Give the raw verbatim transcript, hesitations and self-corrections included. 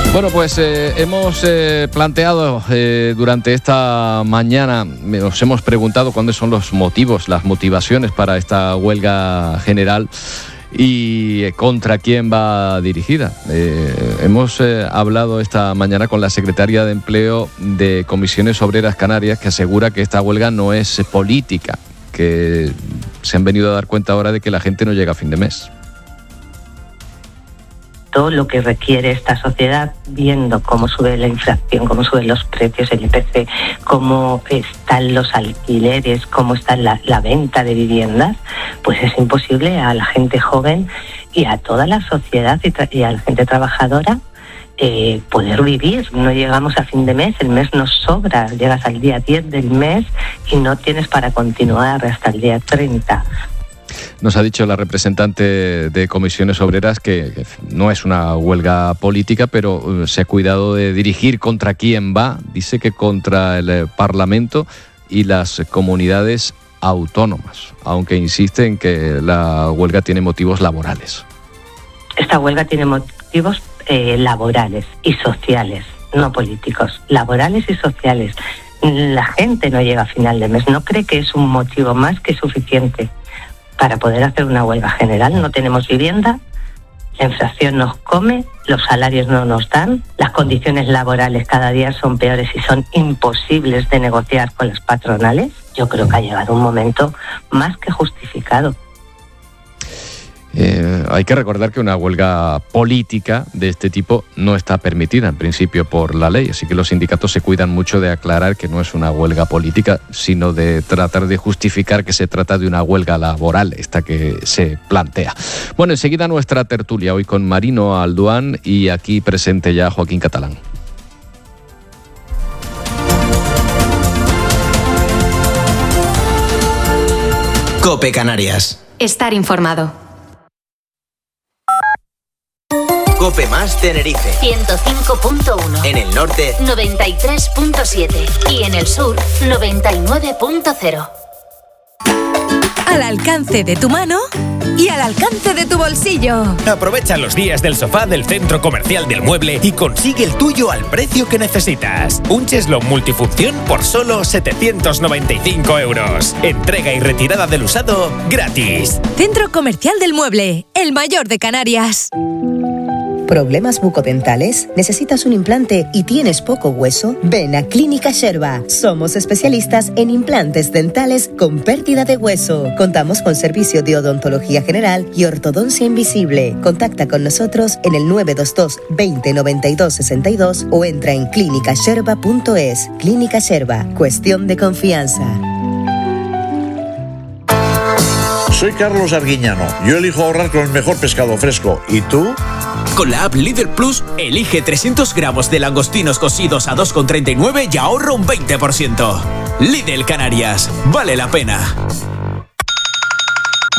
Bueno, pues eh, hemos eh, planteado eh, durante esta mañana, nos hemos preguntado cuáles son los motivos, las motivaciones para esta huelga general y eh, contra quién va dirigida. Eh, hemos eh, hablado esta mañana con la secretaria de Empleo de Comisiones Obreras Canarias, que asegura que esta huelga no es política, que se han venido a dar cuenta ahora de que la gente no llega a fin de mes. Todo lo que requiere esta sociedad, viendo cómo sube la inflación, cómo suben los precios, el I P C, cómo están los alquileres, cómo está la, la venta de viviendas, pues es imposible a la gente joven y a toda la sociedad y, tra- y a la gente trabajadora eh, poder vivir. No llegamos a fin de mes, el mes nos sobra, llegas al día diez del mes y no tienes para continuar hasta el día treinta. Nos ha dicho la representante de Comisiones Obreras que, que no es una huelga política, pero se ha cuidado de dirigir contra quién va. Dice que contra el Parlamento y las comunidades autónomas, aunque insiste en que la huelga tiene motivos laborales. Esta huelga tiene motivos eh, laborales y sociales, no políticos, laborales y sociales. La gente no llega a final de mes, no cree que es un motivo más que suficiente para poder hacer una huelga general. No tenemos vivienda, la inflación nos come, los salarios no nos dan, las condiciones laborales cada día son peores y son imposibles de negociar con las patronales. Yo creo que ha llegado un momento más que justificado. Eh, hay que recordar que una huelga política de este tipo no está permitida en principio por la ley, así que los sindicatos se cuidan mucho de aclarar que no es una huelga política, sino de tratar de justificar que se trata de una huelga laboral, esta que se plantea. Bueno, enseguida nuestra tertulia, hoy con Marino Alduán y aquí presente ya Joaquín Catalán. COPE Canarias. Estar informado. COPE Más Tenerife. ciento cinco punto uno. En el norte, noventa y tres punto siete. Y en el sur, noventa y nueve punto cero. Al alcance de tu mano y al alcance de tu bolsillo. Aprovecha los días del sofá del Centro Comercial del Mueble y consigue el tuyo al precio que necesitas. Un cheslón multifunción por solo setecientos noventa y cinco euros. Entrega y retirada del usado gratis. Centro Comercial del Mueble, el mayor de Canarias. ¿Problemas bucodentales? ¿Necesitas un implante y tienes poco hueso? Ven a Clínica Sherba. Somos especialistas en implantes dentales con pérdida de hueso. Contamos con servicio de odontología general y ortodoncia invisible. Contacta con nosotros en el nueve dos dos, veinte, noventa y dos, sesenta y dos o entra en clínica sherba punto es. Clínica Sherba. Cuestión de confianza. Soy Carlos Arguiñano. Yo elijo ahorrar con el mejor pescado fresco. ¿Y tú? Con la app Lidl Plus, elige trescientos gramos de langostinos cocidos a dos con treinta y nueve y ahorra un veinte por ciento. Lidl Canarias. Vale la pena.